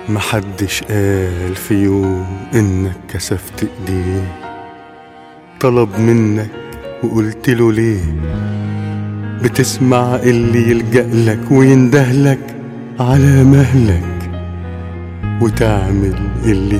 محدش قال في يوم انك كسفت ايديه، طلب منك وقلت له ليه؟ بتسمع اللي يلجألك ويندهلك على مهلك، وتعمل اللي